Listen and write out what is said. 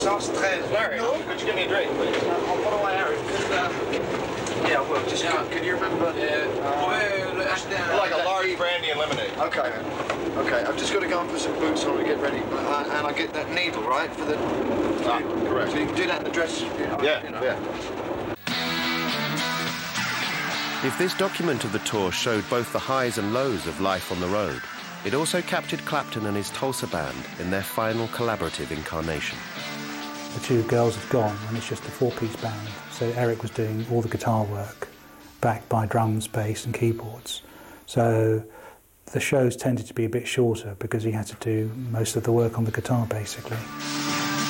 Larry, could you give me a drink, please? What do I, Eric? Yeah, well, just could you remember? Like a large brandy and lemonade. Okay, okay. I've just got to go and put some boots on to get ready, and I get that needle right for the. Correct. So you can do that in the dress. Yeah. If this document of the tour showed both the highs and lows of life on the road, it also captured Clapton and his Tulsa band in their final collaborative incarnation. The two girls have gone and it's just a four-piece band. So Eric was doing all the guitar work, backed by drums, bass and keyboards. So the shows tended to be a bit shorter because he had to do most of the work on the guitar basically.